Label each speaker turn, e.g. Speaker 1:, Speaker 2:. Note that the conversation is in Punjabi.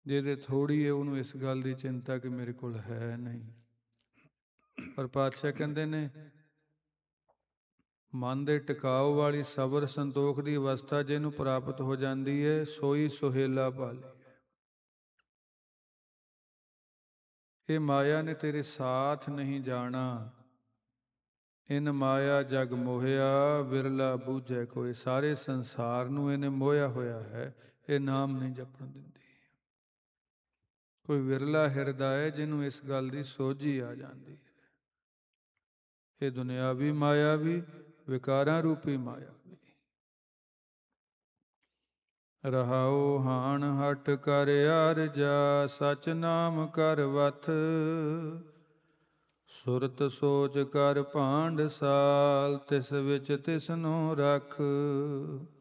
Speaker 1: ਜਿਹਦੇ ਥੋੜ੍ਹੀ ਹੈ ਉਹਨੂੰ ਇਸ ਗੱਲ ਦੀ ਚਿੰਤਾ ਕਿ ਮੇਰੇ ਕੋਲ ਹੈ ਨਹੀਂ। ਪਰ ਪਾਤਸ਼ਾਹ ਕਹਿੰਦੇ ਨੇ ਮਨ ਦੇ ਟਿਕਾਓ ਵਾਲੀ ਸਬਰ ਸੰਤੋਖ ਦੀ ਅਵਸਥਾ ਜਿਹਨੂੰ ਪ੍ਰਾਪਤ ਹੋ ਜਾਂਦੀ ਹੈ, ਸੋਈ ਸੁਹੇਲਾ ਭਾਲੀ ਹੈ। ਇਹ ਮਾਇਆ ਨੇ ਤੇਰੇ ਸਾਥ ਨਹੀਂ ਜਾਣਾ। ਇਨ ਮਾਇਆ ਜਗ ਮੋਹਿਆ ਵਿਰਲਾ ਬੂਝੈ ਕੋਈ। ਸਾਰੇ ਸੰਸਾਰ ਨੂੰ ਇਹਨੇ ਮੋਹਿਆ ਹੋਇਆ ਹੈ, ਇਹ ਨਾਮ ਨਹੀਂ ਜਪਣ ਦਿੰਦੀ। ਕੋਈ ਵਿਰਲਾ ਹਿਰਦਾ ਹੈ ਜਿਹਨੂੰ ਇਸ ਗੱਲ ਦੀ ਸੋਝੀ ਆ ਜਾਂਦੀ ਹੈ। ਇਹ ਦੁਨਿਆਵੀ ਮਾਇਆ ਵੀ, ਵਿਕਾਰਾਂ ਰੂਪੀ ਮਾਇਆ ਵੀ। ਰਹਾਉ ਹਾਣ ਹਟ ਕਰ ਆਰਜਾ, ਸਚ ਨਾਮ ਕਰ ਵਥ। ਸੁਰਤ ਸੋਚ ਕਰ ਭਾਂਡ ਸਾਲ, ਤਿਸ ਵਿੱਚ ਤਿਸਨੂੰ ਰਖ।